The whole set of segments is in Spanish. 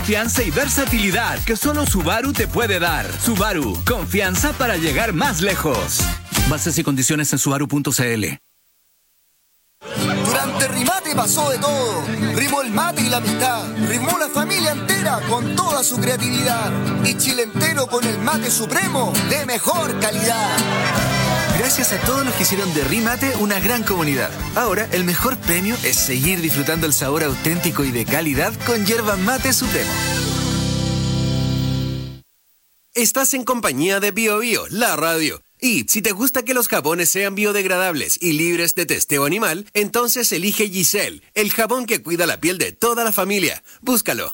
Confianza y versatilidad que solo Subaru te puede dar. Subaru, confianza para llegar más lejos. Bases y condiciones en subaru.cl. Durante Rimate pasó de todo. Rimó el mate y la amistad. Rimó la familia entera con toda su creatividad. Y Chile entero con el mate supremo de mejor calidad. Gracias a todos los que hicieron de Rimate una gran comunidad. Ahora, el mejor premio es seguir disfrutando el sabor auténtico y de calidad con yerba mate supremo. Estás en compañía de BioBio, la radio. Y si te gusta que los jabones sean biodegradables y libres de testeo animal, entonces elige Giselle, el jabón que cuida la piel de toda la familia. Búscalo.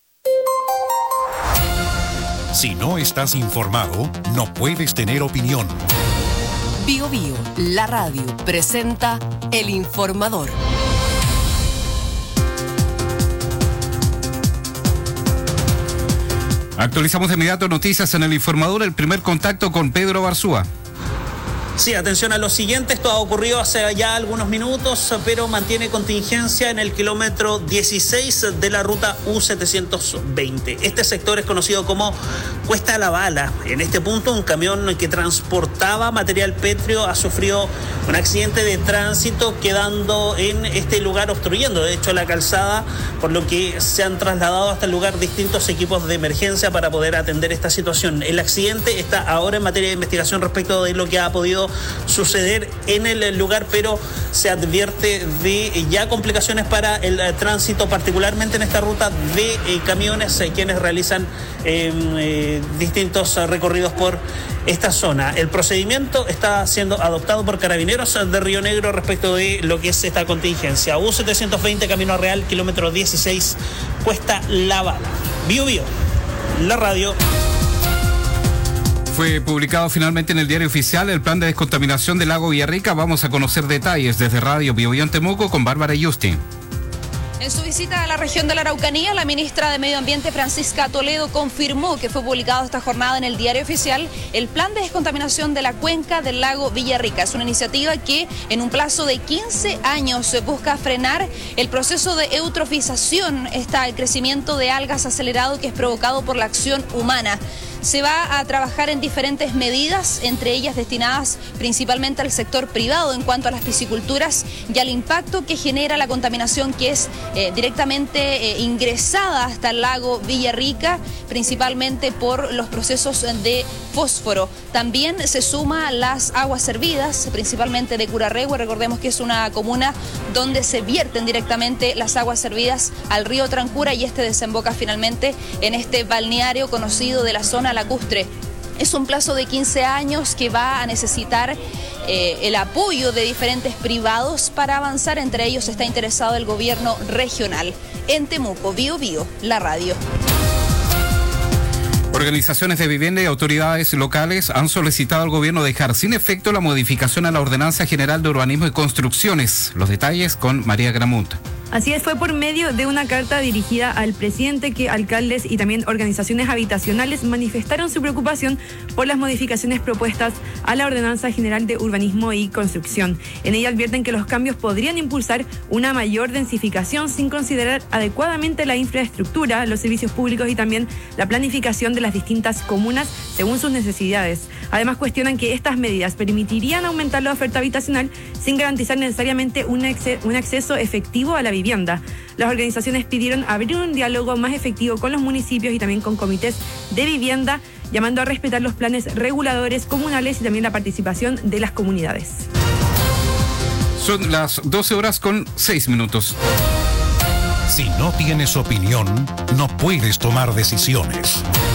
Si no estás informado, no puedes tener opinión. BioBio, la radio, presenta El Informador. Actualizamos de inmediato noticias en El Informador, el primer contacto con Pedro Barzúa. Sí, atención a lo siguiente, esto ha ocurrido hace ya algunos minutos, pero mantiene contingencia en el kilómetro 16 de la ruta U720. Este sector es conocido como Cuesta la Bala. En este punto, un camión que transportaba material pétreo ha sufrido un accidente de tránsito, quedando en este lugar obstruyendo, de hecho, la calzada, por lo que se han trasladado hasta el lugar distintos equipos de emergencia para poder atender esta situación. El accidente está ahora en materia de investigación respecto de lo que ha podido suceder en el lugar, pero se advierte de ya complicaciones para el tránsito, particularmente en esta ruta de camiones, quienes realizan distintos recorridos por esta zona. El procedimiento está siendo adoptado por Carabineros de Río Negro respecto de lo que es esta contingencia. U720, Camino Real, kilómetro 16, Cuesta la Bala. BioBio, la radio. Fue publicado finalmente en el Diario Oficial el plan de descontaminación del lago Villarrica. Vamos a conocer detalles desde Radio BioBio en Temuco con Bárbara Yusti. En su visita a la región de la Araucanía, la ministra de Medio Ambiente, Francisca Toledo, confirmó que fue publicado esta jornada en el Diario Oficial el plan de descontaminación de la cuenca del lago Villarrica. Es una iniciativa que en un plazo de 15 años busca frenar el proceso de eutrofización, el crecimiento de algas acelerado que es provocado por la acción humana. Se va a trabajar en diferentes medidas, entre ellas destinadas principalmente al sector privado en cuanto a las pisciculturas y al impacto que genera la contaminación que es directamente ingresada hasta el lago Villarrica, principalmente por los procesos de fósforo. También se suma las aguas servidas, principalmente de Curarrehue. Recordemos que es una comuna donde se vierten directamente las aguas servidas al río Trancura y este desemboca finalmente en este balneario conocido de la zona lacustre. Es un plazo de 15 años que va a necesitar el apoyo de diferentes privados para avanzar. Entre ellos está interesado el gobierno regional. En Temuco, BioBio, la radio. Organizaciones de vivienda y autoridades locales han solicitado al gobierno dejar sin efecto la modificación a la Ordenanza General de Urbanismo y Construcciones. Los detalles con María Gramunt. Así es, fue por medio de una carta dirigida al presidente que alcaldes y también organizaciones habitacionales manifestaron su preocupación por las modificaciones propuestas a la Ordenanza General de Urbanismo y Construcción. En ella advierten que los cambios podrían impulsar una mayor densificación sin considerar adecuadamente la infraestructura, los servicios públicos y también la planificación de las distintas comunas según sus necesidades. Además, cuestionan que estas medidas permitirían aumentar la oferta habitacional sin garantizar necesariamente un acceso efectivo a la vivienda. Las organizaciones pidieron abrir un diálogo más efectivo con los municipios y también con comités de vivienda, llamando a respetar los planes reguladores comunales y también la participación de las comunidades. Son las 12:06. Si no tienes opinión, no puedes tomar decisiones.